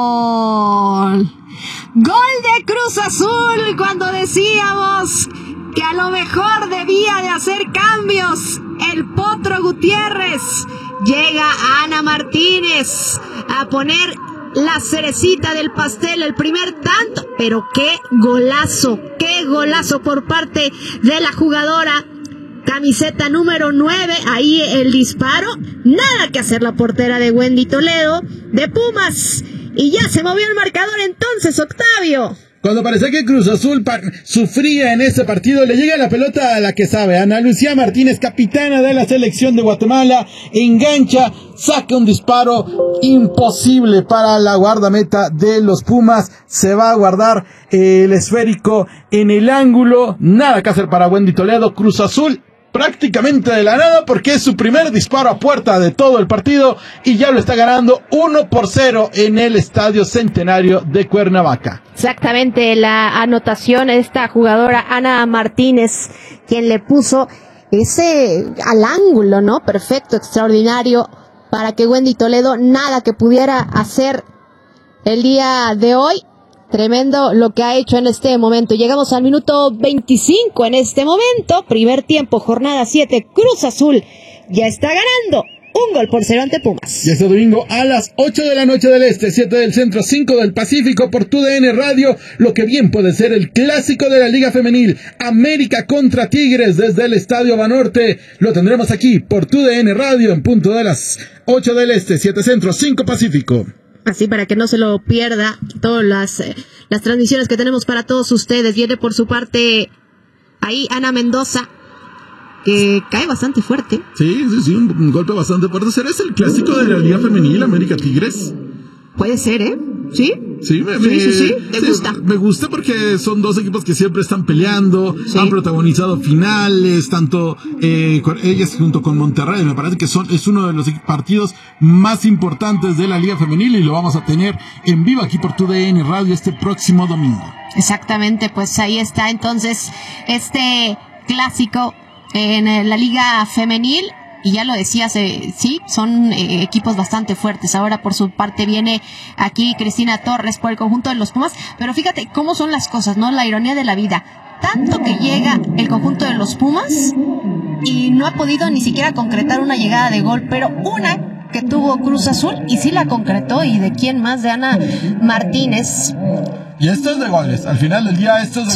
Gol de Cruz Azul cuando decíamos que a lo mejor debía de hacer cambios. El Potro Gutiérrez llega a Ana Martínez a poner la cerecita del pastel, el primer tanto, pero qué golazo por parte de la jugadora camiseta número 9, ahí el disparo, nada que hacer la portera de Wendy Toledo de Pumas, y ya se movió el marcador entonces, Octavio. Cuando parecía que Cruz Azul sufría en ese partido, le llega la pelota a la que sabe, Ana Lucía Martínez, capitana de la selección de Guatemala, engancha, saca un disparo imposible para la guardameta de los Pumas, se va a guardar el esférico en el ángulo, nada que hacer para Wendy Toledo. Cruz Azul prácticamente de la nada, porque es su primer disparo a puerta de todo el partido y ya lo está ganando 1-0 en el Estadio Centenario de Cuernavaca. Exactamente, la anotación de esta jugadora Ana Martínez, quien le puso ese al ángulo, ¿no? Perfecto, extraordinario, para que Wendy Toledo nada que pudiera hacer el día de hoy. Tremendo lo que ha hecho en este momento. Llegamos al minuto 25 en este momento. Primer tiempo, jornada 7. Cruz Azul ya está ganando 1-0 ante Pumas. Y este domingo a las 8 de la noche del Este, 7 del Centro, 5 del Pacífico, por TUDN Radio, lo que bien puede ser el clásico de la Liga Femenil, América contra Tigres desde el Estadio Banorte. Lo tendremos aquí por TUDN Radio en punto de las 8 del Este, 7 Centro, 5 Pacífico. Así para que no se lo pierda, todas las transmisiones que tenemos para todos ustedes. Viene por su parte ahí Ana Mendoza, que cae bastante fuerte. Sí, un golpe bastante fuerte. ¿Será ese el clásico de la Liga Femenil, América Tigres? Puede ser, ¿eh? ¿Sí? Sí, ¿Te gusta? Me gusta porque son dos equipos que siempre están peleando, sí. Han protagonizado finales, tanto ellas junto con Monterrey. Me parece que es uno de los partidos más importantes de la Liga Femenil y lo vamos a tener en vivo aquí por TUDN Radio este próximo domingo. Exactamente, pues ahí está entonces este clásico en la Liga Femenil. Y ya lo decías, sí, son equipos bastante fuertes. Ahora por su parte viene aquí Cristina Torres por el conjunto de los Pumas. Pero fíjate cómo son las cosas, ¿no? La ironía de la vida. Tanto que llega el conjunto de los Pumas y no ha podido ni siquiera concretar una llegada de gol. Pero una que tuvo Cruz Azul y sí la concretó. ¿Y de quién más? De Ana Martínez. Y esto es de goles. Al final del día, esto es de